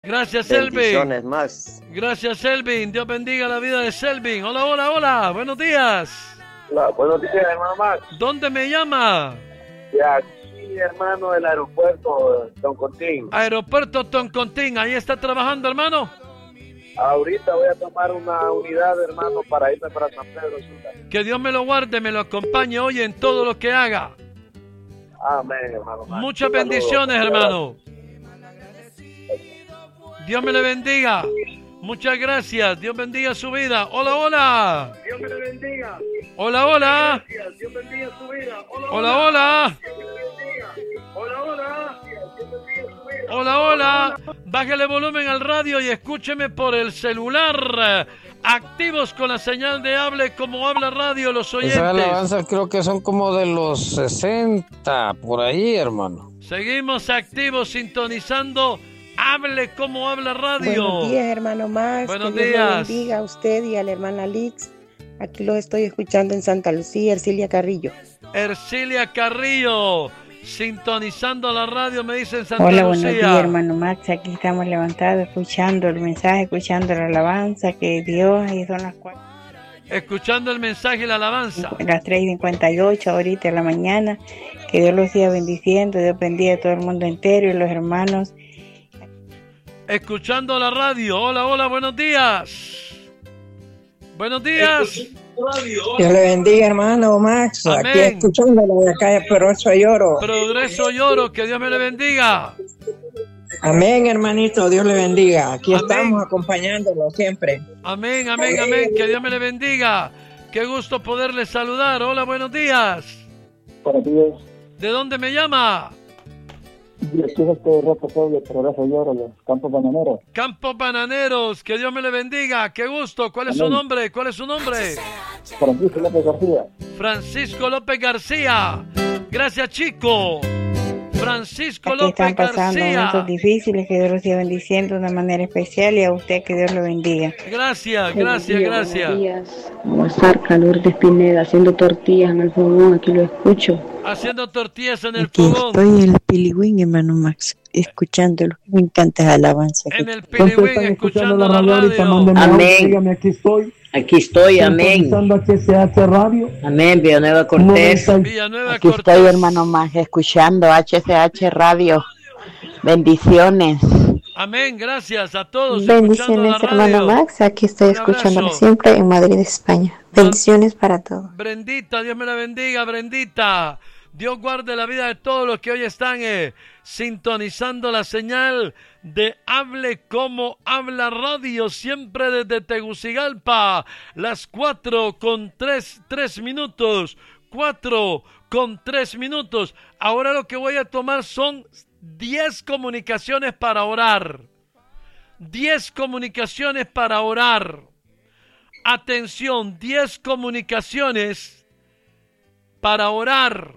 Gracias, Selvin. Bendiciones más. Gracias, Selvin. Dios bendiga la vida de Selvin. Hola, hola, hola. Buenos días. Hola, buenos días, hermano Max. ¿Dónde me llama? De aquí, hermano, del aeropuerto Toncontín. Aeropuerto Toncontín. Ahí está trabajando, hermano. Ahorita voy a tomar una unidad, hermano, para irme para San Pedro Sula. Que Dios me lo guarde, me lo acompañe hoy en todo lo que haga. Amén, hermano Max. Muchas bendiciones, hermano. Dios me le bendiga. Muchas gracias. Dios bendiga su vida. Hola, hola. Dios me le bendiga. Hola, hola. Gracias. Dios bendiga su vida. Hola, hola. Hola, hola. Hola, hola. Bájale volumen al radio y escúcheme por el celular. Activos con la señal de Hable como habla radio los oyentes. Esa alabanza creo que son como de los 60, por ahí, hermano. Seguimos activos sintonizando Hable como habla radio. Buenos días, hermano Max. Buenos que Dios días. le bendiga a usted y a la hermana Lix. Aquí los estoy escuchando en Santa Lucía, Ercilia Carrillo. Ercilia Carrillo, sintonizando la radio, me dicen Santa Hola, Lucía. buenos días, hermano Max. Aquí estamos levantados, escuchando el mensaje, escuchando la alabanza que Dios, y son las 4. Escuchando el mensaje y la alabanza. Las 3:58 ahorita en la mañana. Que Dios los siga bendiciendo, Dios bendiga a todo el mundo entero y los hermanos. Escuchando la radio. Hola, hola, buenos días. Buenos días. Dios le bendiga, hermano Max. Amén. Aquí escuchándolo de acá de Progreso Lloro. Progreso Lloro, que Dios me le bendiga. Amén, hermanito, Dios le bendiga. Aquí Amén. estamos acompañándolo siempre. Amén, amén, amén, que Dios me le bendiga. Qué gusto poderle saludar. Hola, buenos días. Buenos días. ¿De dónde me llama? Yo soy este reportero de Progreso Lloro, los Campos Bananeros. Campos Bananeros, que Dios me le bendiga. Qué gusto. ¿Cuál es su nombre? ¿Cuál es su nombre? Francisco López García. Francisco López García. Gracias, chico. Francisco Aquí López están pasando García. momentos difíciles, que Dios los siga bendiciendo de una manera especial y a usted que Dios lo bendiga. Gracias, gracias, gracias. Buenos días. Mozart Calor de Pineda haciendo tortillas en el fogón, aquí lo escucho. Haciendo tortillas en el Aquí fogón. estoy en el Piliwín, hermano Max, escuchándolo. Me encanta esa alabanza. En el Piliwín, escuchando la radio. Amén. Aquí estoy, amén. Amén, Villanueva Cortés. Villanueva Aquí Cortés. estoy, hermano Max, escuchando HCH Radio. Bendiciones. Amén, gracias a todos. Bendiciones, escuchando la hermano radio. Max. Aquí estoy Un abrazo. escuchándolo siempre en Madrid, España. Bendiciones para todos. Brendita, Dios me la bendiga, Brendita. Dios guarde la vida de todos los que hoy están sintonizando la señal de Hable como habla radio, siempre desde Tegucigalpa, las 4:03 minutos. 4:03. Ahora lo que voy a tomar son 10 comunicaciones para orar. 10 comunicaciones para orar. Atención, 10 comunicaciones para orar.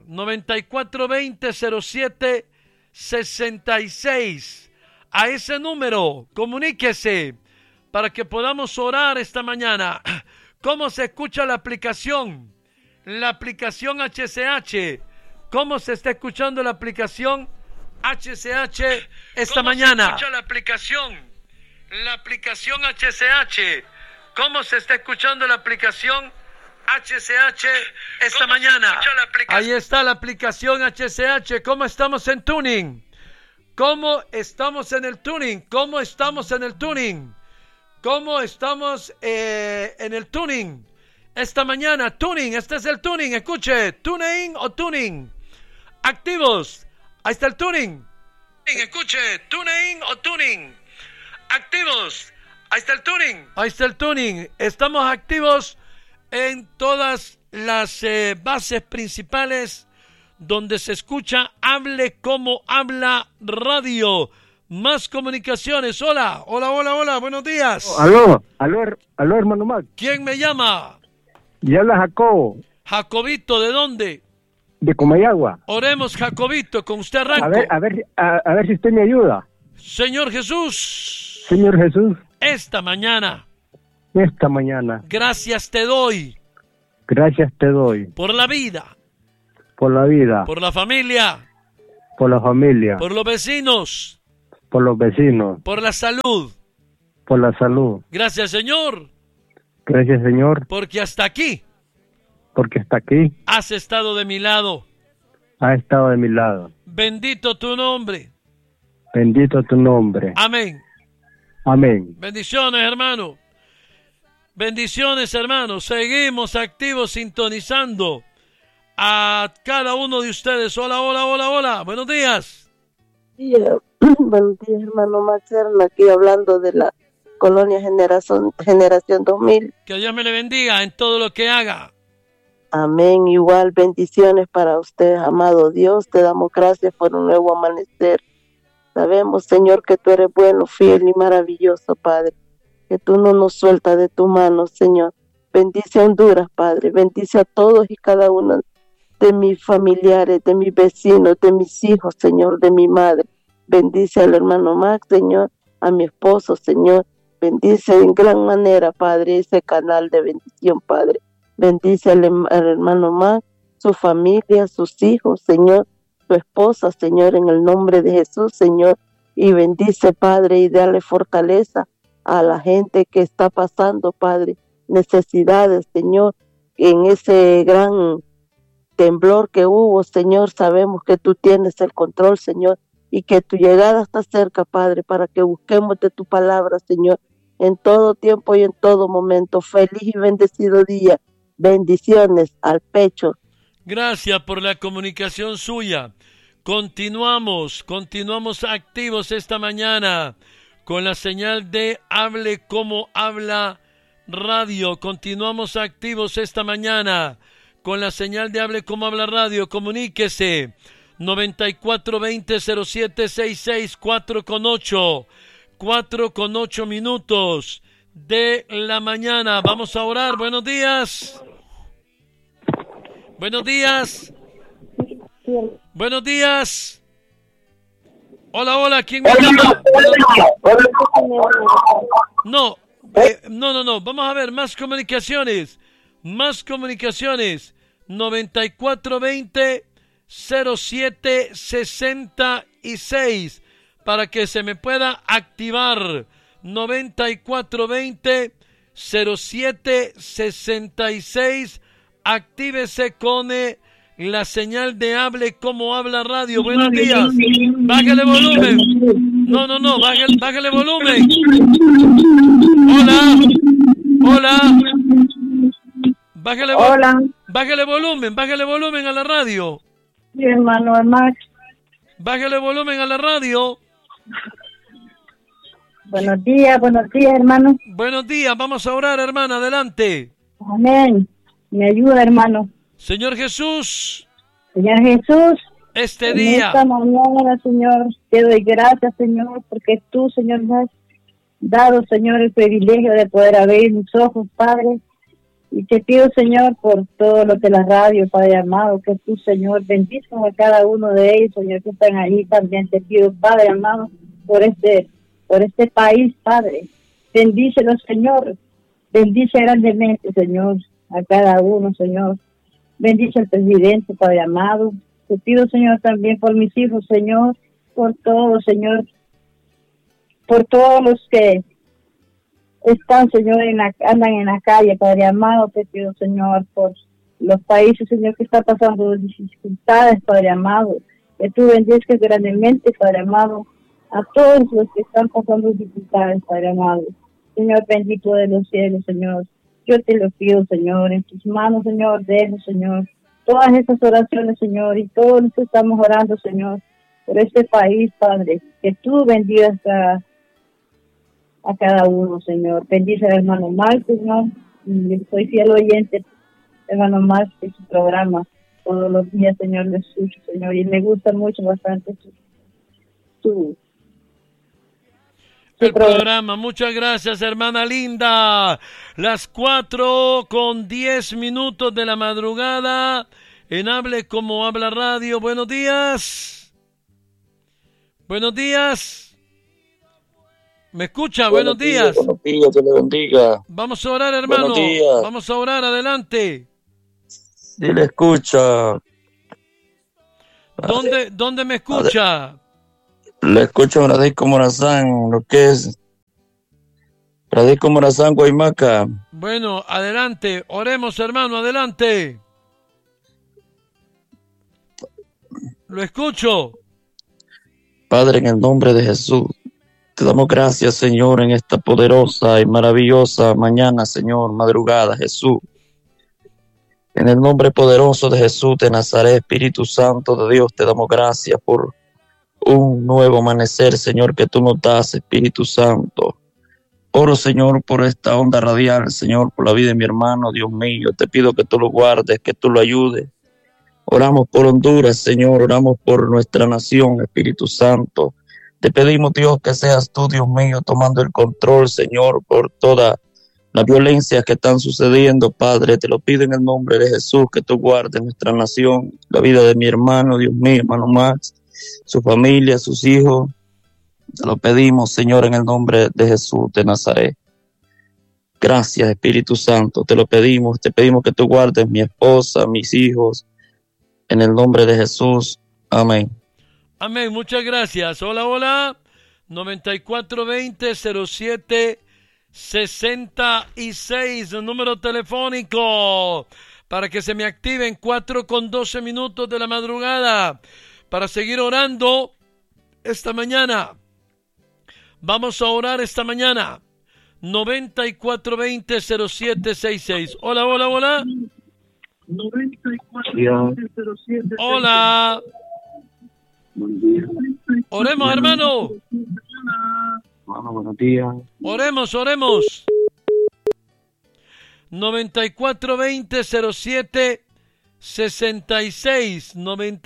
9420-0766. A ese número, comuníquese para que podamos orar esta mañana. ¿Cómo se escucha la aplicación? La aplicación HCH. ¿Cómo se está escuchando la aplicación HCH esta mañana? ¿Cómo se escucha la aplicación? La aplicación HCH. ¿Cómo se está escuchando la aplicación HCH esta mañana? Ahí está la aplicación HCH. ¿Cómo estamos en tuning? ¿Cómo estamos en el tuning? ¿Cómo estamos en el tuning? ¿Cómo estamos en el tuning? Esta mañana, tuning, este es el tuning, escuche, tuning o tuning. Activos, ahí está el tuning. Escuche, tuning o tuning. Activos, ahí está el tuning. Ahí está el tuning. Estamos activos en todas las bases principales donde se escucha Hable como habla radio. Más comunicaciones. Hola, hola, hola, hola, buenos días. Aló, hermano Max. ¿Quién me llama? Y habla Jacobo, Jacobito, ¿de dónde? de Comayagua. Oremos, Jacobito, con usted arranco. A ver si usted me ayuda. Señor Jesús, Señor Jesús, esta mañana, gracias te doy te doy por la vida, por la vida, por la familia, por la familia, por los vecinos, Por los vecinos. Por la salud. Por la salud. Gracias, Señor. Gracias, Señor. Porque hasta aquí has estado de mi lado. Ha estado de mi lado. Bendito tu nombre. Bendito tu nombre. Amén. Amén. Bendiciones, hermano. Bendiciones, hermanos. Seguimos activos sintonizando a cada uno de ustedes. Hola, hola, hola, hola. Buenos días. Buenos días, hermano Maxerna, aquí hablando de la colonia Generación 2000. Que Dios me le bendiga en todo lo que haga. Amén. Igual, bendiciones para usted, amado Dios. Te damos gracias por un nuevo amanecer. Sabemos, Señor, que tú eres bueno, fiel y maravilloso, Padre. Que tú no nos sueltas de tu mano, Señor. Bendice a Honduras, Padre. Bendice a todos y cada uno de mis familiares, de mis vecinos, de mis hijos, Señor, de mi madre. Bendice al hermano Max, Señor, a mi esposo, Señor. Bendice en gran manera, Padre, ese canal de bendición, Padre. Bendice al hermano Max, su familia, sus hijos, Señor, su esposa, Señor, en el nombre de Jesús, Señor. Y bendice, Padre, y dale fortaleza a la gente que está pasando, Padre, necesidades, Señor, en ese gran temblor que hubo, Señor. Sabemos que tú tienes el control, Señor, y que tu llegada está cerca, Padre, para que busquemos de tu palabra, Señor, en todo tiempo y en todo momento. Feliz y bendecido día. Bendiciones al pecho. Gracias por la comunicación suya. Continuamos activos esta mañana con la señal de Hable Como Habla Radio. Continuamos activos esta mañana con la señal de Hable Como Habla Radio. Comuníquese 9420-0766, 4:08 minutos de la mañana. Vamos a orar. Buenos días. Buenos días. Buenos días. Hola, hola. ¿Quién me llama? No. No. Vamos a ver más comunicaciones. 9420-0766 para que se me pueda activar. 9420-0766. Actívese con la señal de Hable Como Habla Radio. Buenos días. Bájale volumen. No. Bájale volumen. Hola. Bájale volumen a la radio. Sí, hermano Max. Bájale volumen a la radio. Buenos días, hermano. Buenos días, vamos a orar, hermana, adelante. Amén. Me ayuda, hermano. Señor Jesús. Este día. Esta mañana, Señor, te doy gracias, Señor, porque tú, Señor, me has dado, Señor, el privilegio de poder abrir mis ojos, Padre. Y te pido, Señor, por todo lo que la radio, Padre amado, que tú, Señor, bendices a cada uno de ellos, Señor, que están ahí. También te pido, Padre amado, por este país, Padre. Bendícelo, Señor. Bendice grandemente, Señor, a cada uno, Señor. Bendice al presidente, Padre amado. Te pido, Señor, también por mis hijos, Señor, por todos, Señor, por todos los que están, Señor, andan en la calle, Padre amado. Te pido, Señor, por los países, Señor, que están pasando dificultades, Padre amado. Que tú bendizcas grandemente, Padre amado, a todos los que están pasando dificultades, Padre amado. Señor bendito de los cielos, Señor, yo te lo pido, Señor, en tus manos, Señor, dejo, Señor, todas estas oraciones, Señor, y todos los que estamos orando, Señor, por este país, Padre, que tú bendigas a cada uno, Señor. Bendice al hermano Mark, Señor, y soy fiel oyente, hermano Mark, de su programa, todos los días, Señor, lo escucho, Señor, y me gusta mucho, bastante el programa. Muchas gracias, hermana linda. Las 4:10 de la madrugada en Hable Como Habla Radio. Buenos días. Buenos días. ¿Me escucha? Buenos días. Buenos días, Dios le bendiga. Vamos a orar, hermano. Buenos días. Vamos a orar, adelante. Sí, le escucha. ¿Dónde me escucha? Le escucho a Radisco Morazán, lo que es Radisco Morazán, Guaymaca. Bueno, adelante, oremos, hermano, adelante. Lo escucho. Padre, en el nombre de Jesús, te damos gracias, Señor, en esta poderosa y maravillosa mañana, Señor, madrugada, Jesús. En el nombre poderoso de Jesús de Nazaret, Espíritu Santo de Dios, te damos gracias por un nuevo amanecer, Señor, que tú nos das, Espíritu Santo. Oro, Señor, por esta onda radial, Señor, por la vida de mi hermano, Dios mío. Te pido que tú lo guardes, que tú lo ayudes. Oramos por Honduras, Señor, oramos por nuestra nación, Espíritu Santo. Te pedimos, Dios, que seas tú, Dios mío, tomando el control, Señor, por toda la violencia que están sucediendo, Padre. Te lo pido en el nombre de Jesús, que tú guardes nuestra nación, la vida de mi hermano, Dios mío, hermano Max, su familia, sus hijos. Te lo pedimos, Señor, en el nombre de Jesús de Nazaret. Gracias, Espíritu Santo, te lo pedimos. Te pedimos que tú guardes mi esposa, mis hijos, en el nombre de Jesús. Amén. Amén, muchas gracias. Hola, hola. 9420-07-66, el número telefónico, para que se me activen 4:12 minutos de la madrugada, para seguir orando esta mañana. Vamos a orar esta mañana. 9420-0766. Hola, hola, hola. 9420-0766. Hola. Oremos, hermano. Buenos días. Oremos. 9420-07-66.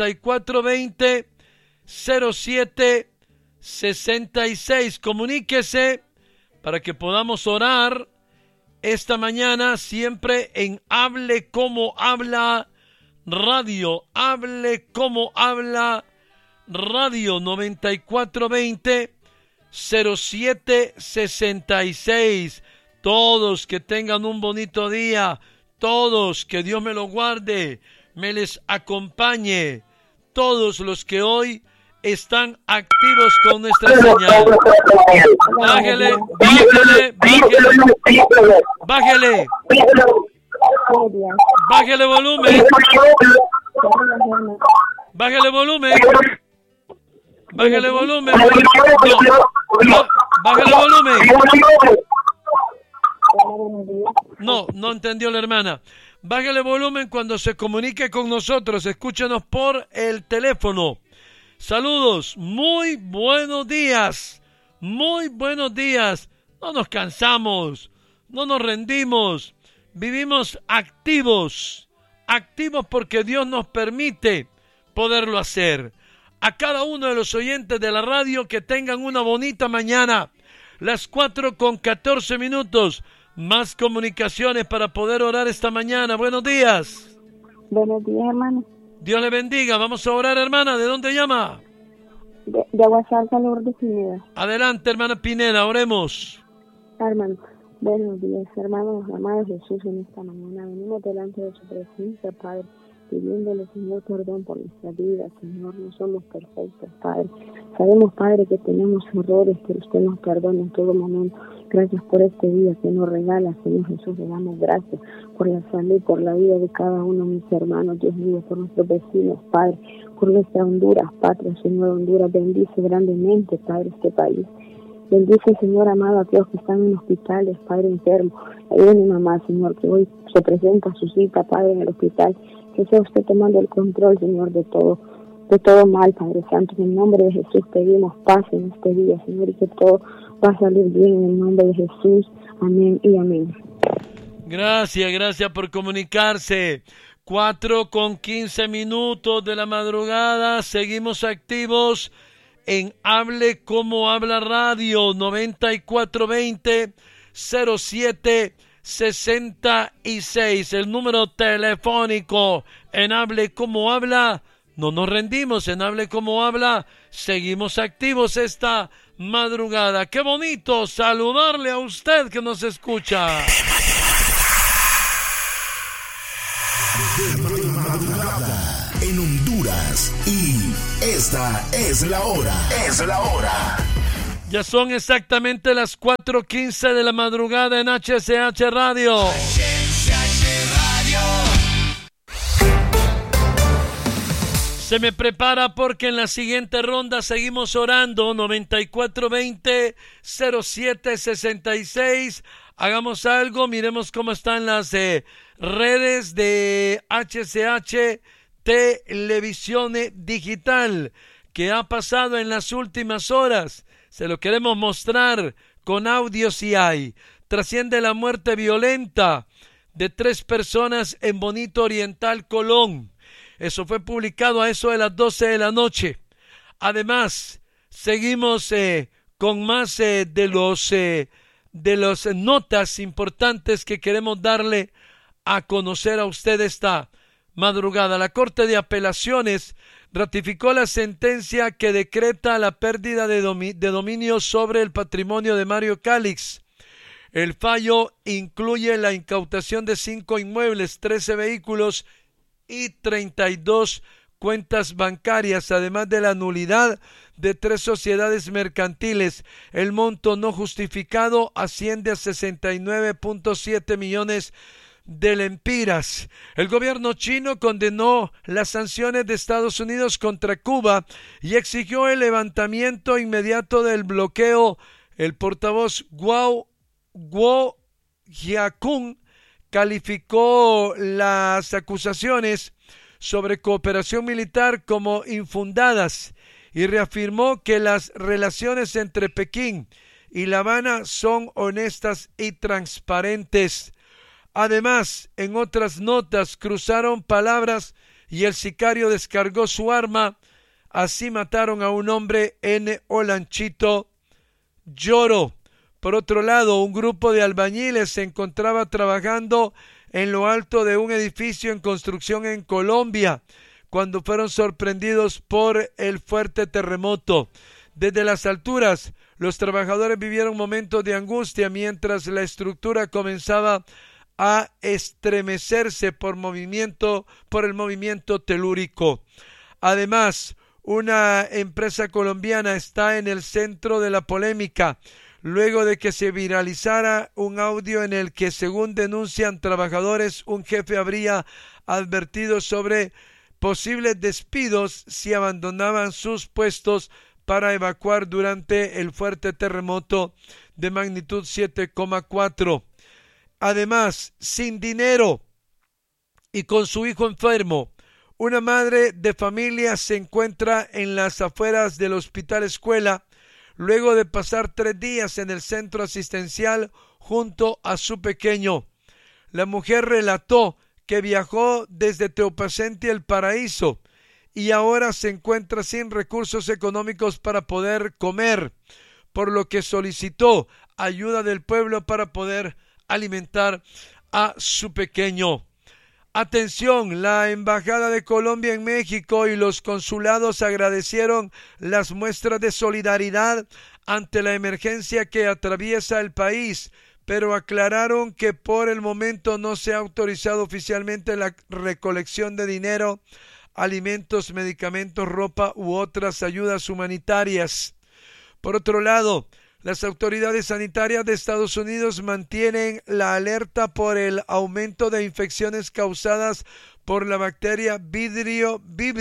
9420-07-66. Comuníquese para que podamos orar esta mañana, siempre en Hable Como Habla Radio. Hable Como Habla Radio. 9420-07-66. Todos que tengan un bonito día. Todos que Dios me lo guarde, me les acompañe. Todos los que hoy están activos con nuestra señal. Bájele. Bájele volumen. Bájele volumen. Bájele volumen. Bájele volumen. No entendió la hermana. Bájele volumen cuando se comunique con nosotros. Escúchenos por el teléfono. Saludos, muy buenos días. Muy buenos días. No nos cansamos, no nos rendimos. Vivimos activos porque Dios nos permite poderlo hacer. A cada uno de los oyentes de la radio, que tengan una bonita mañana. Las 4:14 minutos. Más comunicaciones para poder orar esta mañana. Buenos días. Buenos días, hermano. Dios le bendiga. Vamos a orar, hermana. ¿De dónde llama? De Aguasarca, Lourdes Pineda. Adelante, hermana Pineda, oremos. Hermano, buenos días, hermanos, amados Jesús, en esta mañana venimos delante de su presencia, Padre, pidiéndole, Señor, perdón por nuestra vida, Señor, no somos perfectos, Padre. Sabemos, Padre, que tenemos errores, pero usted nos perdona en todo momento. Gracias por este día que nos regala, Señor Jesús. Le damos gracias por la salud, por la vida de cada uno de mis hermanos, Dios mío, por nuestros vecinos, Padre, por nuestra Honduras, patria, Señor. Honduras, bendice grandemente, Padre, este país. Bendice, Señor amado, a aquellos que están en hospitales, Padre, enfermo. Ayuda a mi mamá, Señor, que hoy se presenta a su cita, Padre, en el hospital. Que sea usted tomando el control, Señor, de todo mal, Padre Santo. En el nombre de Jesús pedimos paz en este día, Señor, y que todo va a salir bien en el nombre de Jesús. Amén y amén. Gracias por comunicarse. 4:15 minutos de la madrugada. Seguimos activos en Hable Como Habla Radio. 9420-07-66. El número telefónico en Hable Como Habla. No nos rendimos, en Hable Como Habla. Seguimos activos esta madrugada. Qué bonito saludarle a usted que nos escucha. De madrugada en Honduras y Esta es la hora. Es la hora. Ya son exactamente las 4:15 de la madrugada en HCH Radio. Se me prepara porque en la siguiente ronda seguimos orando. 9420-0766. Hagamos algo, miremos cómo están las redes de HCH Televisión Digital. ¿Qué ha pasado en las últimas horas? Se lo queremos mostrar con audio si hay. Trasciende la muerte violenta de 3 personas en Bonito Oriental, Colón. Eso fue publicado a eso de las 12 de la noche. Además, seguimos con más de las notas importantes que queremos darle a conocer a usted esta madrugada. La Corte de Apelaciones ratificó la sentencia que decreta la pérdida de dominio sobre el patrimonio de Mario Calix. El fallo incluye la incautación de 5 inmuebles, 13 vehículos y 32 cuentas bancarias, además de la nulidad de 3 sociedades mercantiles. El monto no justificado asciende a 69.7 millones de lempiras. El gobierno chino condenó las sanciones de Estados Unidos contra Cuba y exigió el levantamiento inmediato del bloqueo. El portavoz Guo Jiakun calificó las acusaciones sobre cooperación militar como infundadas y reafirmó que las relaciones entre Pekín y La Habana son honestas y transparentes. Además, en otras notas cruzaron palabras y el sicario descargó su arma. Así mataron a un hombre en Olanchito, Lloro. Por otro lado, un grupo de albañiles se encontraba trabajando en lo alto de un edificio en construcción en Colombia cuando fueron sorprendidos por el fuerte terremoto. Desde las alturas, los trabajadores vivieron momentos de angustia mientras la estructura comenzaba a estremecerse por el movimiento telúrico. Además, una empresa colombiana está en el centro de la polémica luego de que se viralizara un audio en el que, según denuncian trabajadores, un jefe habría advertido sobre posibles despidos si abandonaban sus puestos para evacuar durante el fuerte terremoto de magnitud 7,4. Además, sin dinero y con su hijo enfermo, una madre de familia se encuentra en las afueras del hospital escuela luego de pasar 3 días en el centro asistencial junto a su pequeño. La mujer relató que viajó desde Teopacenti El Paraíso y ahora se encuentra sin recursos económicos para poder comer, por lo que solicitó ayuda del pueblo para poder alimentar a su pequeño. Atención, la Embajada de Colombia en México y los consulados agradecieron las muestras de solidaridad ante la emergencia que atraviesa el país, pero aclararon que por el momento no se ha autorizado oficialmente la recolección de dinero, alimentos, medicamentos, ropa u otras ayudas humanitarias. Por otro lado, las autoridades sanitarias de Estados Unidos mantienen la alerta por el aumento de infecciones causadas por la bacteria Vibrio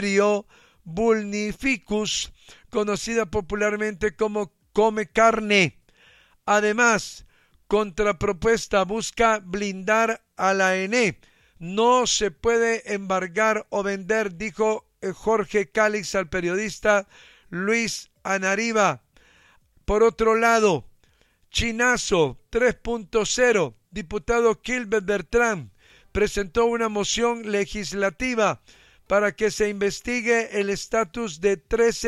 vulnificus, conocida popularmente como come carne. Además, contrapropuesta busca blindar a la ENE. No se puede embargar o vender, dijo Jorge Calix al periodista Luis Anariba. Por otro lado, Chinazo 3.0, diputado Gilbert Bertrand, presentó una moción legislativa para que se investigue el estatus de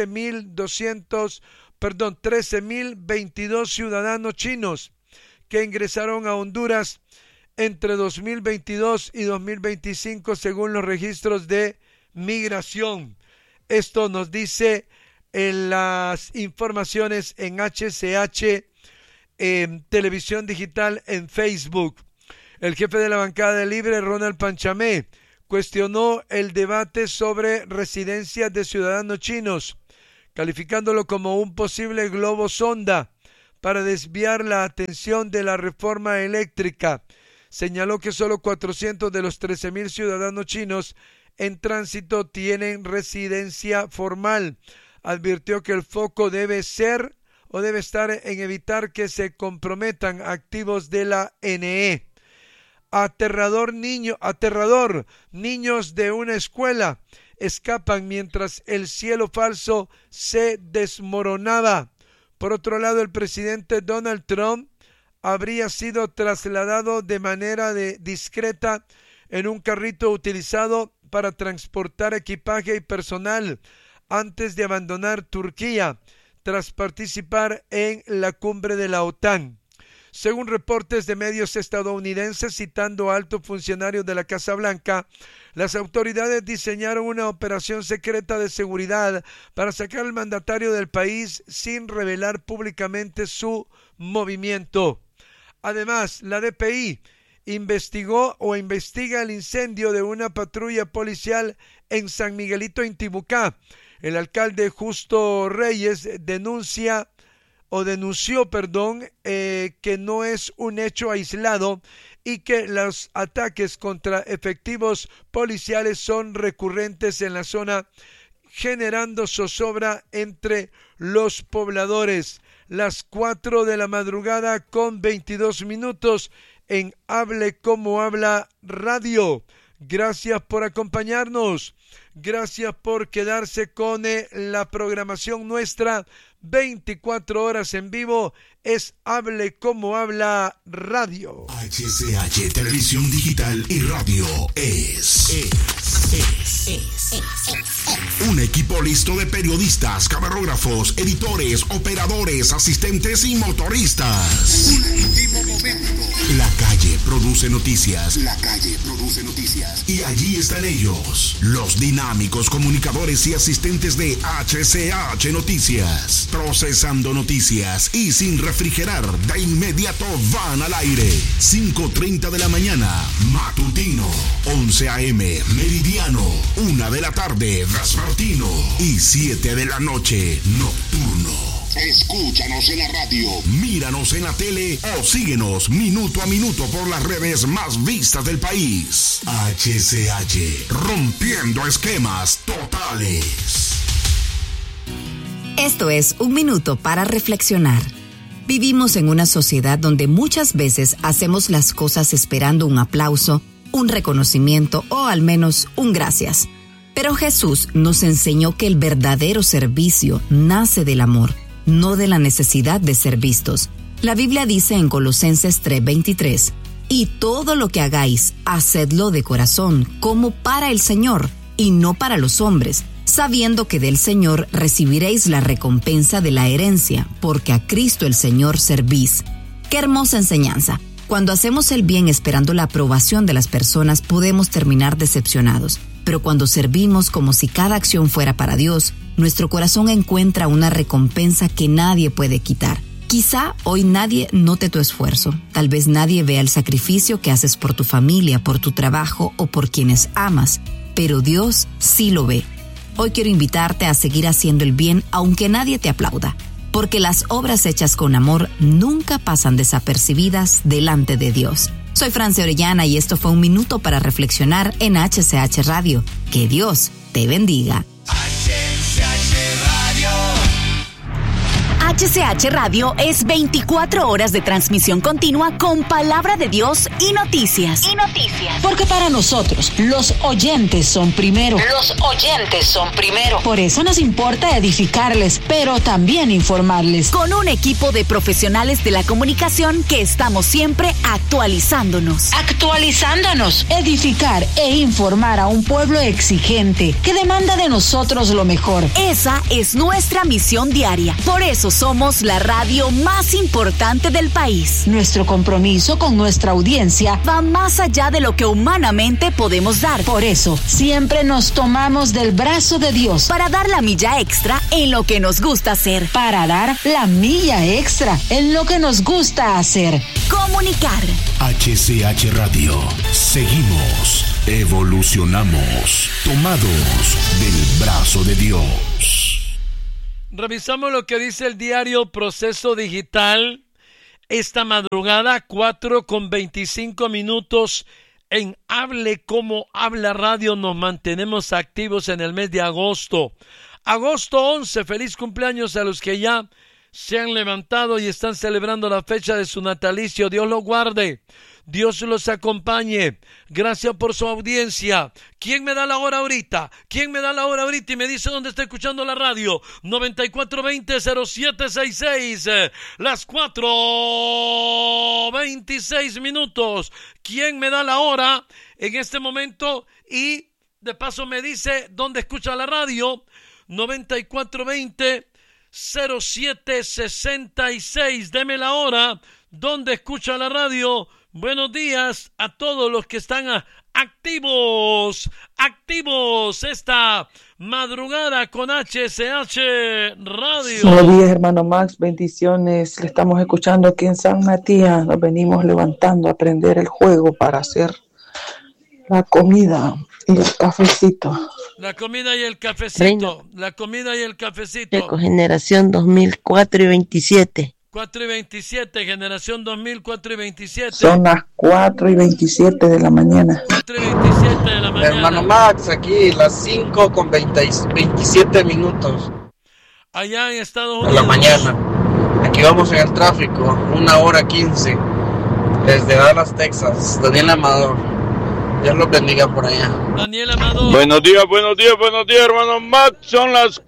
13.022 ciudadanos chinos que ingresaron a Honduras entre 2022 y 2025 según los registros de migración. Esto nos dice en las informaciones en HCH Televisión Digital en Facebook. El jefe de la bancada de Libre, Ronald Panchamé, cuestionó el debate sobre residencias de ciudadanos chinos. calificándolo como un posible globo sonda para desviar la atención de la reforma eléctrica. Señaló que solo 400 de los 13,000 ciudadanos chinos en tránsito tienen residencia formal. Advirtió que el foco debe estar en evitar que se comprometan activos de la NE. Aterrador, niños de una escuela escapan mientras el cielo falso se desmoronaba. Por otro lado, el presidente Donald Trump habría sido trasladado de manera discreta en un carrito utilizado para transportar equipaje y personal antes de abandonar Turquía tras participar en la cumbre de la OTAN. Según reportes de medios estadounidenses citando a altos funcionarios de la Casa Blanca, las autoridades diseñaron una operación secreta de seguridad para sacar al mandatario del país sin revelar públicamente su movimiento. Además, la DPI investiga el incendio de una patrulla policial en San Miguelito, Intibucá. El alcalde Justo Reyes denunció que no es un hecho aislado y que los ataques contra efectivos policiales son recurrentes en la zona, generando zozobra entre los pobladores. Las 4 de la madrugada con 22 minutos en Hable Como Habla Radio. Gracias por acompañarnos. Gracias por quedarse con la programación nuestra. 24 horas en vivo es Hable Como Habla Radio. HCH Televisión Digital y Radio es un equipo listo de periodistas, camarógrafos, editores, operadores, asistentes y motoristas. Un último momento. La calle produce noticias. La calle produce noticias. Y allí están ellos, los dinámicos comunicadores y asistentes de HCH Noticias. Procesando noticias y sin refrigerar, de inmediato van al aire. 5:30 de la mañana, matutino. 11 a.m., meridiano. 1 de la tarde, vespertino. Y 7 de la noche, nocturno. Escúchanos en la radio, míranos en la tele o síguenos minuto a minuto por las redes más vistas del país. HCH, rompiendo esquemas totales. Esto es Un Minuto para Reflexionar. Vivimos en una sociedad donde muchas veces hacemos las cosas esperando un aplauso, un reconocimiento o al menos un gracias. Pero Jesús nos enseñó que el verdadero servicio nace del amor, no de la necesidad de ser vistos. La Biblia dice en Colosenses 3:23, y todo lo que hagáis, hacedlo de corazón, como para el Señor, y no para los hombres, sabiendo que del Señor recibiréis la recompensa de la herencia, porque a Cristo el Señor servís. ¡Qué hermosa enseñanza! Cuando hacemos el bien esperando la aprobación de las personas, podemos terminar decepcionados. Pero cuando servimos como si cada acción fuera para Dios, nuestro corazón encuentra una recompensa que nadie puede quitar. Quizá hoy nadie note tu esfuerzo, tal vez nadie vea el sacrificio que haces por tu familia, por tu trabajo o por quienes amas, pero Dios sí lo ve. Hoy quiero invitarte a seguir haciendo el bien aunque nadie te aplauda, porque las obras hechas con amor nunca pasan desapercibidas delante de Dios. Soy Francia Orellana y esto fue Un Minuto para Reflexionar en HCH Radio. Que Dios te bendiga. HCH Radio es 24 horas de transmisión continua con palabra de Dios y noticias. Porque para nosotros, los oyentes son primero. Por eso nos importa edificarles, pero también informarles. Con un equipo de profesionales de la comunicación que estamos siempre actualizándonos. Edificar e informar a un pueblo exigente que demanda de nosotros lo mejor. Esa es nuestra misión diaria. Por eso somos la radio más importante del país. Nuestro compromiso con nuestra audiencia va más allá de lo que humanamente podemos dar. Por eso, siempre nos tomamos del brazo de Dios para dar la milla extra en lo que nos gusta hacer. Comunicar. HCH Radio. Seguimos, evolucionamos, tomados del brazo de Dios. Revisamos lo que dice el diario Proceso Digital. Esta madrugada, 4:25 en Hable Como Habla Radio. Nos mantenemos activos en el mes de agosto. Agosto 11, feliz cumpleaños a los que ya se han levantado y están celebrando la fecha de su natalicio. Dios los guarde, Dios los acompañe. Gracias por su audiencia. ¿Quién me da la hora ahorita? ¿Quién me da la hora ahorita y me dice dónde está escuchando la radio? 9420-0766, las 4:26. ¿Quién me da la hora en este momento? Y de paso me dice dónde escucha la radio. 9420-0766. Deme la hora. ¿Dónde escucha la radio? Buenos días a todos los que están activos esta madrugada con HSH Radio. Buenos días, hermano Max, bendiciones. Le estamos escuchando aquí en San Matías. Nos venimos levantando a aprender el juego para hacer la comida y el cafecito. La comida y el cafecito. Reino. La comida y el cafecito. Generación 2004 y 27. 4 y 27, generación 2004 y 27. Son las 4:27 de la mañana. 4 y 27 de la mañana. Hermano Max, aquí las 5:27. Allá en Estados Unidos. De la mañana. Aquí vamos en el tráfico, 1:15. Desde Dallas, Texas. Daniel Amador. Dios los bendiga por allá. Daniel Amador. Buenos días, hermano Max. Son las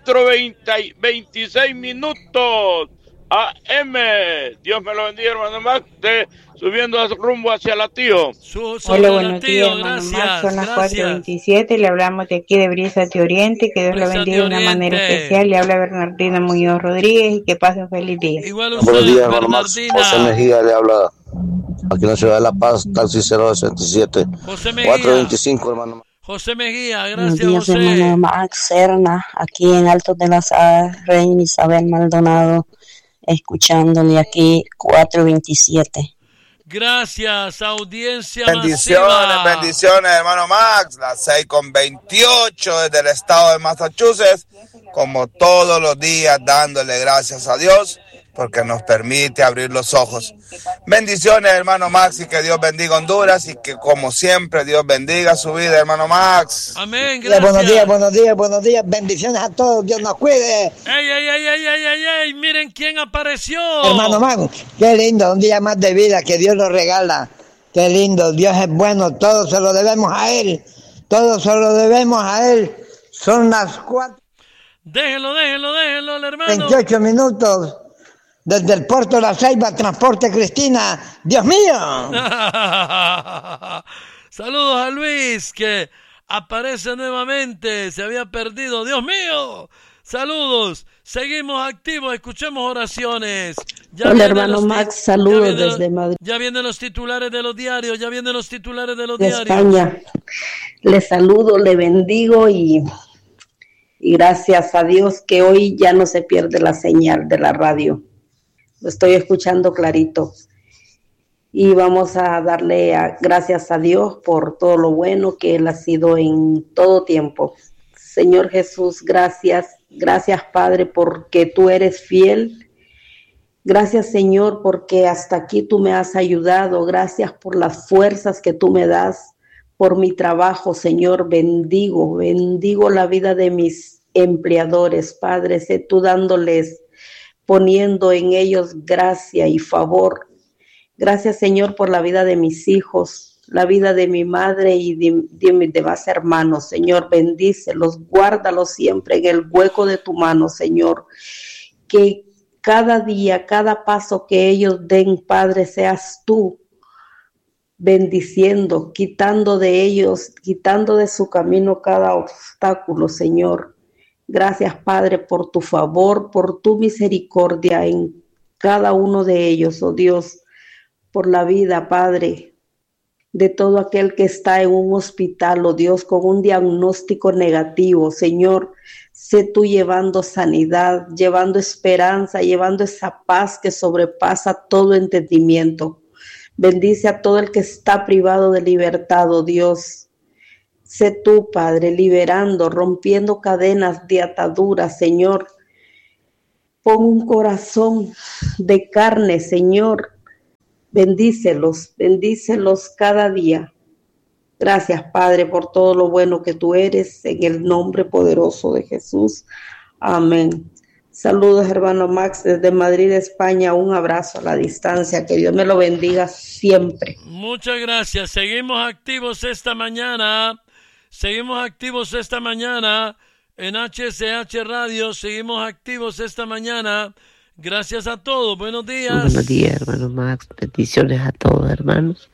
4:26 AM. Dios me lo bendiga, hermano Max. Subiendo rumbo hacia la Tío. Hola, buenos días, hermano Max. Son las 4:27. Le hablamos de aquí de Brisas de Oriente. Que Dios lo bendiga de una manera especial. Le habla Bernardina Muñoz Rodríguez y que pase un feliz día. Buenos días, hermano Max. José Mejía le habla. Aquí en la ciudad de La Paz, taxi 067. José Mejía. 4:25, hermano. José Mejía, gracias, buenos días, José. Hermano Max Serna, aquí en Altos de las Hadas, Reina Isabel Maldonado, escuchándole aquí 4:27. Gracias, audiencia masiva. Bendiciones, hermano Max. Las 6:28 desde el estado de Massachusetts, como todos los días, dándole gracias a Dios porque nos permite abrir los ojos. Bendiciones, hermano Max, y que Dios bendiga Honduras y que, como siempre, Dios bendiga su vida, hermano Max. Amén, gracias. Buenos días. Bendiciones a todos, Dios nos cuide. ¡Ey! Miren quién apareció. Hermano Max, qué lindo, un día más de vida que Dios nos regala. Qué lindo, Dios es bueno, todo se lo debemos a Él. Son las 4. Déjelo, el hermano. 28 minutos. Desde el puerto de La Ceiba, Transporte Cristina. ¡Dios mío! Saludos a Luis, que aparece nuevamente. Se había perdido. ¡Dios mío! Saludos. Seguimos activos. Escuchemos oraciones. Hola, hermano Max. Saludos desde Madrid. Ya vienen los titulares de los diarios. De España. Le saludo, le bendigo y gracias a Dios que hoy ya no se pierde la señal de la radio. Lo estoy escuchando clarito. Y vamos a darle gracias a Dios por todo lo bueno que Él ha sido en todo tiempo. Señor Jesús, gracias. Gracias, Padre, porque tú eres fiel. Gracias, Señor, porque hasta aquí tú me has ayudado. Gracias por las fuerzas que tú me das, por mi trabajo, Señor. Bendigo la vida de mis empleadores, Padre. Sé tú dándoles, poniendo en ellos gracia y favor. Gracias, Señor, por la vida de mis hijos, la vida de mi madre y de mis demás hermanos. Señor, bendícelos, guárdalos siempre en el hueco de tu mano, Señor. Que cada día, cada paso que ellos den, Padre, seas tú bendiciendo, quitando de ellos, quitando de su camino cada obstáculo, Señor. Gracias, Padre, por tu favor, por tu misericordia en cada uno de ellos, oh Dios, por la vida, Padre, de todo aquel que está en un hospital, oh Dios, con un diagnóstico negativo. Señor, sé tú llevando sanidad, llevando esperanza, llevando esa paz que sobrepasa todo entendimiento. Bendice a todo el que está privado de libertad, oh Dios. Sé tú, Padre, liberando, rompiendo cadenas de ataduras, Señor. Pon un corazón de carne, Señor. Bendícelos cada día. Gracias, Padre, por todo lo bueno que tú eres, en el nombre poderoso de Jesús. Amén. Saludos, hermano Max, desde Madrid, España. Un abrazo a la distancia. Que Dios me lo bendiga siempre. Muchas gracias. Seguimos activos esta mañana en HSH Radio. Seguimos activos esta mañana. Gracias a todos. Buenos días. Buenos días, hermano Max. Bendiciones a todos, hermanos.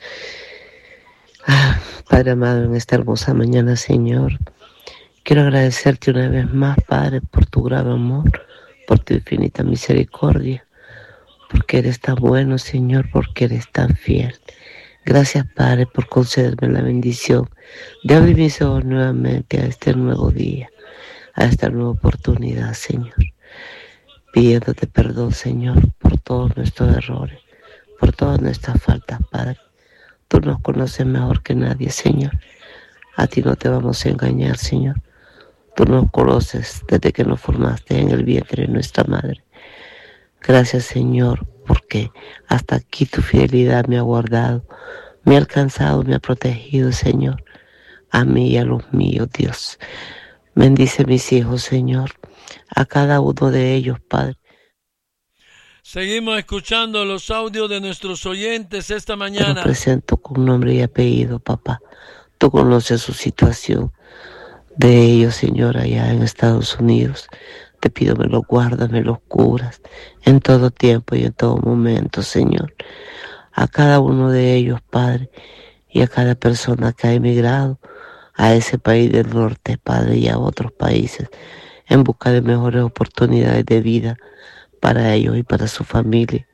Padre amado, en esta hermosa mañana, Señor, quiero agradecerte una vez más, Padre, por tu gran amor, por tu infinita misericordia, porque eres tan bueno, Señor, porque eres tan fiel. Gracias, Padre, por concederme la bendición de abrir mis ojos nuevamente a este nuevo día, a esta nueva oportunidad, Señor. Pidiéndote perdón, Señor, por todos nuestros errores, por todas nuestras faltas, Padre. Tú nos conoces mejor que nadie, Señor. A ti no te vamos a engañar, Señor. Tú nos conoces desde que nos formaste en el vientre de nuestra madre. Gracias, Señor, porque hasta aquí tu fidelidad me ha guardado, me ha alcanzado, me ha protegido, Señor, a mí y a los míos, Dios. Bendice mis hijos, Señor, a cada uno de ellos, Padre. Seguimos escuchando los audios de nuestros oyentes esta mañana. Te lo presento con nombre y apellido, papá. Tú conoces su situación de ellos, Señor, allá en Estados Unidos. Te pido me los guardas, me los cubras en todo tiempo y en todo momento, Señor. A cada uno de ellos, Padre, y a cada persona que ha emigrado a ese país del norte, Padre, y a otros países en busca de mejores oportunidades de vida para ellos y para su familia.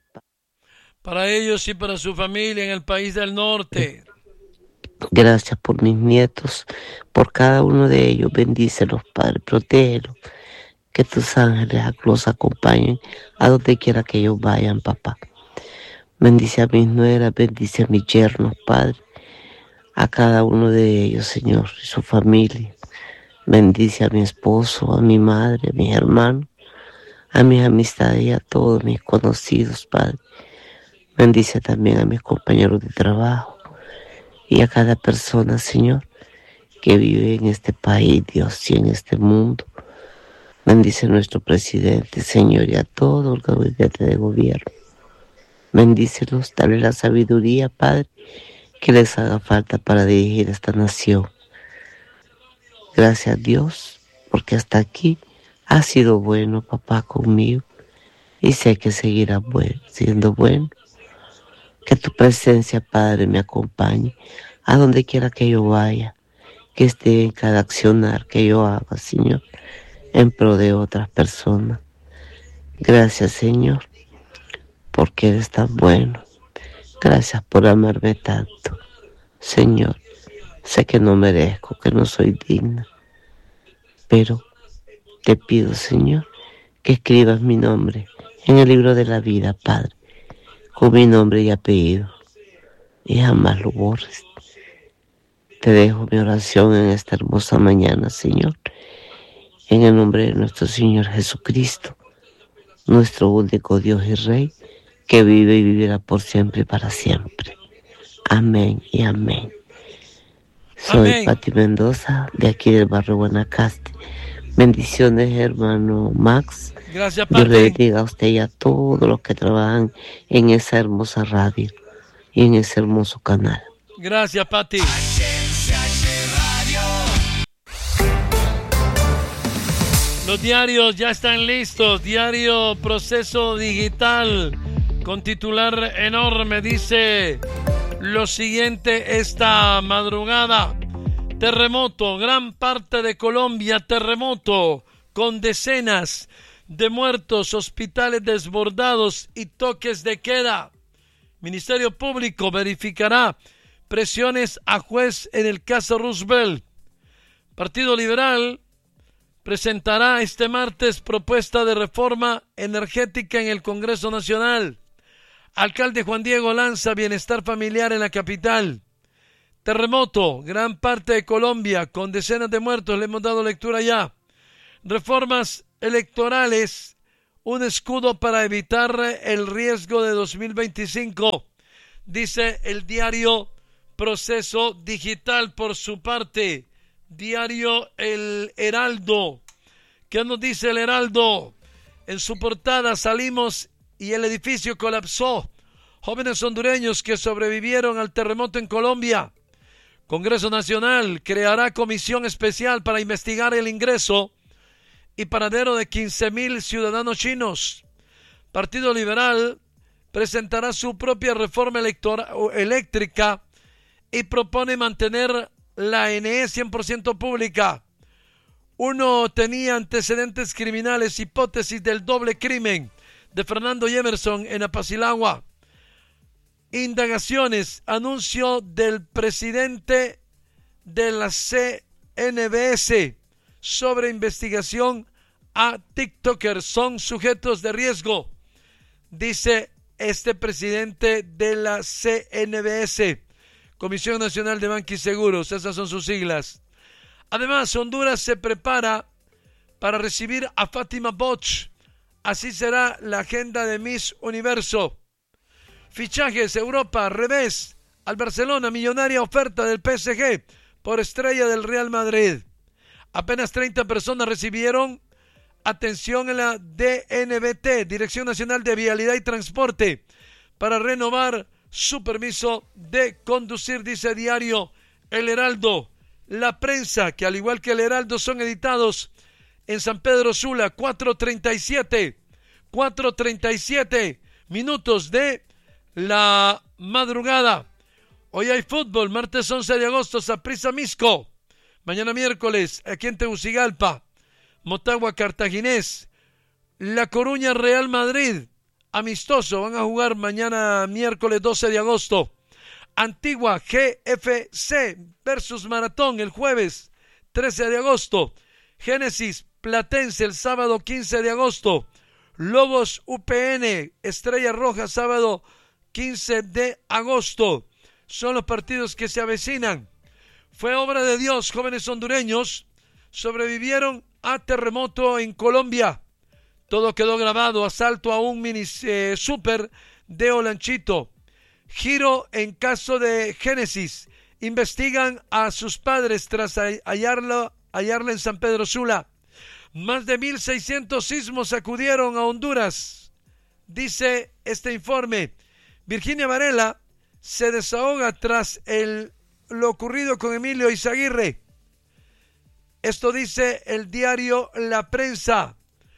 Para ellos y para su familia en el país del norte. Gracias por mis nietos, por cada uno de ellos. Bendícelos, Padre, protégelos. Que tus ángeles los acompañen a donde quiera que ellos vayan, papá. Bendice a mis nueras, bendice a mis yernos, Padre. A cada uno de ellos, Señor, y su familia. Bendice a mi esposo, a mi madre, a mis hermanos, a mis amistades y a todos mis conocidos, Padre. Bendice también a mis compañeros de trabajo y a cada persona, Señor, que vive en este país, Dios, y en este mundo. Bendice a nuestro presidente, Señor, y a todo el gabinete de gobierno. Bendícelos, dale la sabiduría, Padre, que les haga falta para dirigir esta nación. Gracias a Dios, porque hasta aquí ha sido bueno, papá, conmigo, y sé que seguirá siendo bueno. Que tu presencia, Padre, me acompañe a donde quiera que yo vaya, que esté en cada accionar que yo haga, Señor, en pro de otras personas. Gracias, Señor, porque eres tan bueno. Gracias por amarme tanto. Señor, sé que no merezco, que no soy digna, pero te pido, Señor, que escribas mi nombre en el libro de la vida, Padre, con mi nombre y apellido, y jamás lo borres. Te dejo mi oración en esta hermosa mañana, Señor, en el nombre de nuestro Señor Jesucristo, nuestro único Dios y Rey, que vive y vivirá por siempre y para siempre. Amén y amén. Soy Pati Mendoza, de aquí del barrio Guanacaste. Bendiciones, hermano Max. Gracias, Pati. Dios le bendiga a usted y a todos los que trabajan en esa hermosa radio y en ese hermoso canal. Gracias, Pati. Los diarios ya están listos. Diario Proceso Digital, con titular enorme, dice lo siguiente esta madrugada: terremoto, gran parte de Colombia, terremoto, con decenas de muertos, hospitales desbordados y toques de queda. Ministerio Público verificará presiones a juez en el caso Roosevelt. Partido Liberal presentará este martes propuesta de reforma energética en el Congreso Nacional. Alcalde Juan Diego lanza bienestar familiar en la capital. Terremoto, gran parte de Colombia, con decenas de muertos, le hemos dado lectura ya. Reformas electorales, un escudo para evitar el riesgo de 2025, dice el diario Proceso Digital. Por su parte, diario El Heraldo. ¿Qué nos dice el Heraldo? En su portada: salimos y el edificio colapsó. Jóvenes hondureños que sobrevivieron al terremoto en Colombia. Congreso Nacional creará comisión especial para investigar el ingreso y paradero de 15,000 ciudadanos chinos. Partido Liberal presentará su propia reforma eléctrica y propone mantener la NE 100% pública. Uno tenía antecedentes criminales, hipótesis del doble crimen de Fernando Emerson en Apacilagua. Indagaciones, anuncio del presidente de la CNBS sobre investigación a TikTokers. Son sujetos de riesgo, dice este presidente de la CNBS, Comisión Nacional de Banca y Seguros. Esas son sus siglas. Además, Honduras se prepara para recibir a Fátima Boch. Así será la agenda de Miss Universo. Fichajes, Europa, revés al Barcelona, millonaria oferta del PSG por estrella del Real Madrid. Apenas 30 personas recibieron atención en la DNVT, Dirección Nacional de Vialidad y Transporte, para renovar su permiso de conducir, dice diario El Heraldo. La Prensa, que al igual que El Heraldo son editados en San Pedro Sula, 4:37 minutos de la madrugada. Hoy hay fútbol, martes 11 de agosto, Saprissa Misco. Mañana miércoles, aquí en Tegucigalpa, Motagua Cartaginés. La Coruña Real Madrid, amistoso, van a jugar mañana miércoles 12 de agosto. Antigua GFC versus Maratón el jueves 13 de agosto. Génesis Platense el sábado 15 de agosto. Lobos UPN Estrella Roja sábado 15 de agosto. Son los partidos que se avecinan. Fue obra de Dios. Jóvenes hondureños sobrevivieron a terremoto en Colombia. Todo quedó grabado. Asalto a un mini super de Olanchito. Giro en caso de Génesis. Investigan a sus padres tras hallarla en San Pedro Sula. Más de 1,600 sismos sacudieron a Honduras, dice este informe. Virginia Varela se desahoga tras lo ocurrido con Emilio Izaguirre. Esto dice el diario La Prensa.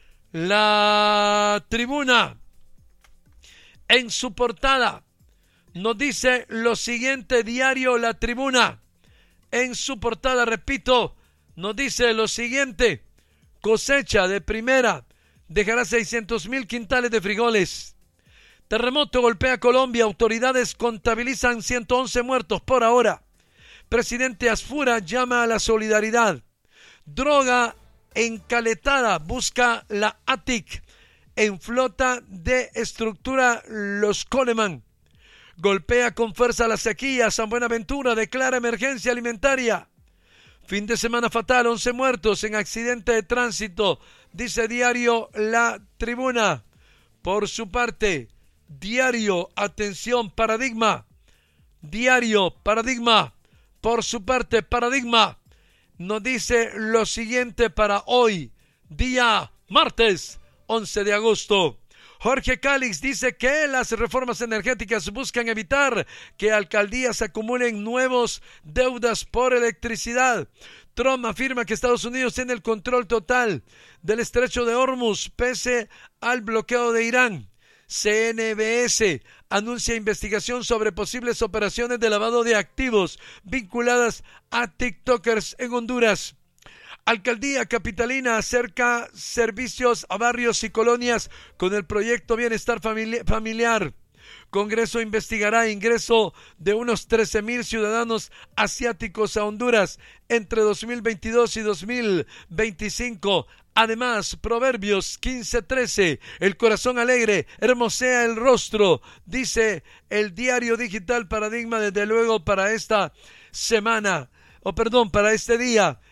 La Tribuna, en su portada, nos dice lo siguiente. Diario La Tribuna, en su portada, repito, nos dice lo siguiente: cosecha de primera dejará 600,000 quintales de frijoles. Terremoto golpea Colombia, autoridades contabilizan 111 muertos por ahora. Presidente Asfura llama a la solidaridad. Droga encaletada busca la ATIC en flota de estructura Los Coleman. Golpea con fuerza la sequía. San Buenaventura declara emergencia alimentaria. Fin de semana fatal, 11 muertos en accidente de tránsito, dice diario La Tribuna. Por su parte, diario Atención Paradigma. Diario Paradigma. Por su parte, Paradigma nos dice lo siguiente para hoy, día martes 11 de agosto. Jorge Calix dice que las reformas energéticas buscan evitar que alcaldías acumulen nuevos deudas por electricidad. Trump afirma que Estados Unidos tiene el control total del estrecho de Hormuz pese al bloqueo de Irán. CNBS anuncia investigación sobre posibles operaciones de lavado de activos vinculadas a TikTokers en Honduras. Alcaldía Capitalina acerca servicios a barrios y colonias con el proyecto Bienestar Familiar. Congreso investigará ingreso de unos 13,000 ciudadanos asiáticos a Honduras entre 2022 y 2025. Además, Proverbios 15:13, el corazón alegre hermosea el rostro, dice el diario digital Paradigma, desde luego para esta semana, para este día,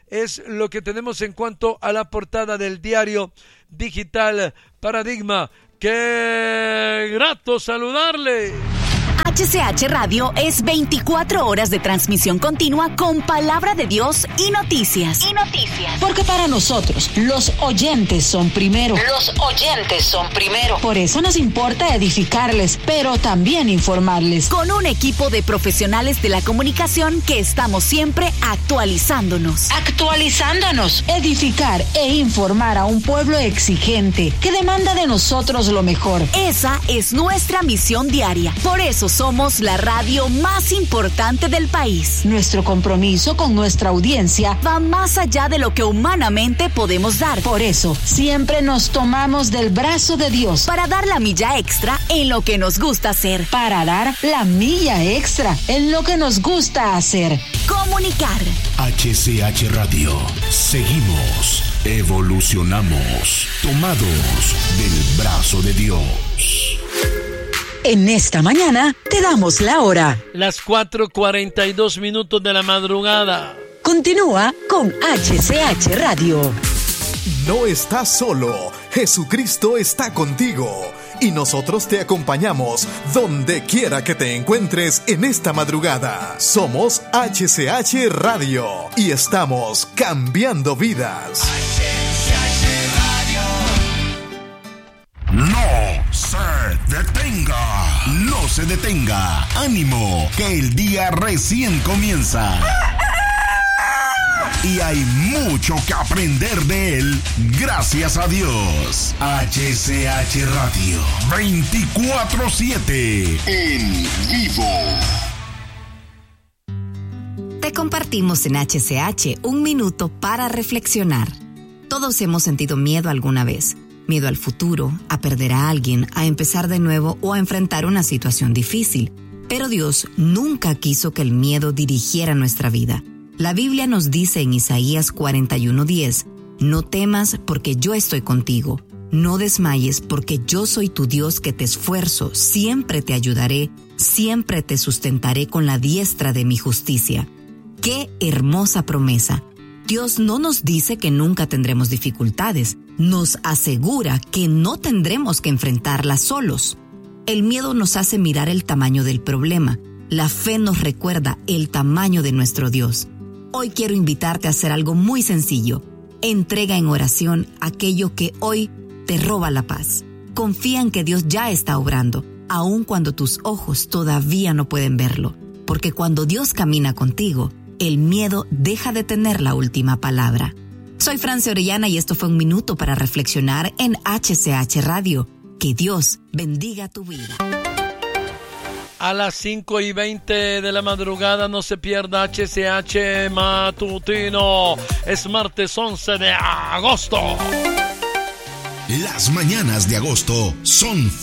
es lo que tenemos en cuanto a la portada del diario digital Paradigma. ¡Qué grato saludarle! HCH Radio es 24 horas de transmisión continua con palabra de Dios y noticias. Porque para nosotros, los oyentes son primero. Por eso nos importa edificarles, pero también informarles. Con un equipo de profesionales de la comunicación que estamos siempre actualizándonos. Edificar e informar a un pueblo exigente que demanda de nosotros lo mejor. Esa es nuestra misión diaria. Por eso somos la radio más importante del país. Nuestro compromiso con nuestra audiencia va más allá de lo que humanamente podemos dar. Por eso, siempre nos tomamos del brazo de Dios para dar la milla extra en lo que nos gusta hacer. Comunicar. HCH Radio. Seguimos, evolucionamos, tomados del brazo de Dios. En esta mañana te damos la hora. Las 4:42 de la madrugada. Continúa con HCH Radio. No estás solo. Jesucristo está contigo. Y nosotros te acompañamos donde quiera que te encuentres en esta madrugada. Somos HCH Radio y estamos cambiando vidas. No se detenga. No se detenga. Ánimo, que el día recién comienza. Y hay mucho que aprender de él, gracias a Dios. HCH Radio 24/7 en vivo. Te compartimos en HCH un minuto para reflexionar. Todos hemos sentido miedo alguna vez. Miedo al futuro, a perder a alguien, a empezar de nuevo o a enfrentar una situación difícil. Pero Dios nunca quiso que el miedo dirigiera nuestra vida. La Biblia nos dice en Isaías 41:10, no temas porque yo estoy contigo. No desmayes porque yo soy tu Dios que te esfuerzo. Siempre te ayudaré, siempre te sustentaré con la diestra de mi justicia. ¡Qué hermosa promesa! Dios no nos dice que nunca tendremos dificultades. Nos asegura que no tendremos que enfrentarlas solos. El miedo nos hace mirar el tamaño del problema. La fe nos recuerda el tamaño de nuestro Dios. Hoy quiero invitarte a hacer algo muy sencillo. Entrega en oración aquello que hoy te roba la paz. Confía en que Dios ya está obrando, aun cuando tus ojos todavía no pueden verlo. Porque cuando Dios camina contigo, el miedo deja de tener la última palabra. Soy Francia Orellana y esto fue un minuto para reflexionar en HCH Radio. Que Dios bendiga tu vida. A las 5:20 de la madrugada no se pierda HCH Matutino. Es martes 11 de agosto. Las mañanas de agosto son